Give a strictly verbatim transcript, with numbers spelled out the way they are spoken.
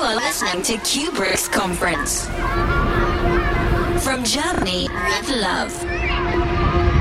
are listening to Kubrick's Conference. From Germany with love.